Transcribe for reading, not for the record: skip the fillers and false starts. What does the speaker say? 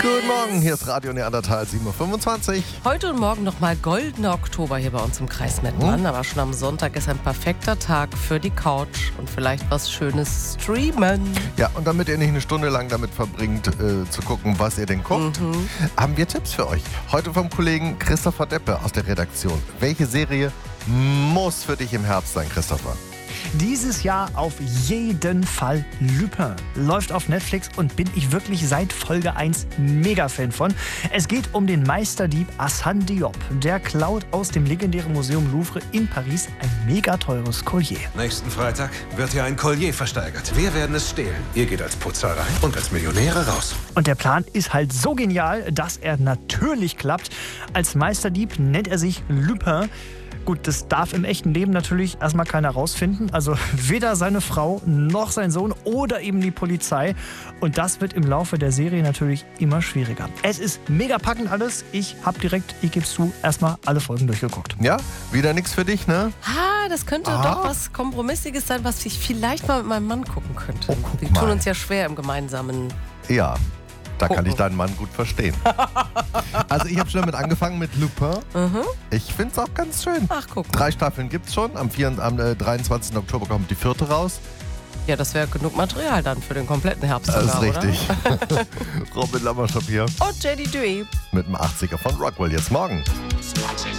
Guten Morgen, hier ist Radio Neandertal 7.25 Uhr. Heute und morgen nochmal goldener Oktober hier bei uns im Kreis Mettmann. Aber schon am Sonntag ist ein perfekter Tag für die Couch und vielleicht was Schönes streamen. Ja, und damit ihr nicht eine Stunde lang damit verbringt, zu gucken, was ihr denn guckt, haben wir Tipps für euch. Heute vom Kollegen Christopher Deppe aus der Redaktion. Welche Serie muss für dich im Herbst sein, Christopher? Dieses Jahr auf jeden Fall Lupin. Läuft auf Netflix und bin ich wirklich seit Folge 1 Mega-Fan von. Es geht um den Meisterdieb Arsène Diop. Der klaut aus dem legendären Museum Louvre in Paris ein mega teures Collier. Nächsten Freitag wird hier ein Collier versteigert. Wir werden es stehlen. Ihr geht als Putzer rein und als Millionäre raus. Und der Plan ist halt so genial, dass er natürlich klappt. Als Meisterdieb nennt er sich Lupin. Gut, das darf im echten Leben natürlich erstmal keiner rausfinden. Also weder seine Frau noch sein Sohn oder eben die Polizei. Und das wird im Laufe der Serie natürlich immer schwieriger. Es ist mega packend alles. Ich habe direkt, ich gebe es zu, erstmal alle Folgen durchgeguckt. Ja, wieder nichts für dich, ne? Das könnte doch was Kompromissiges sein, was ich vielleicht mal mit meinem Mann gucken könnte. Oh, guck Wir mal. tun uns ja schwer im gemeinsamen... Ja, da kann ich deinen Mann gut verstehen. Also ich habe schon damit angefangen mit Lupin. Ich finde es auch ganz schön. Ach, guck mal. 3 Staffeln gibt's schon. Am 23. Oktober kommt die 4. raus. Ja, das wäre genug Material dann für den kompletten Herbst. Das ist sogar, richtig. Robin Lammerschap hier Oder? Und JD Dewey. mit dem 80er von Rockwell jetzt morgen.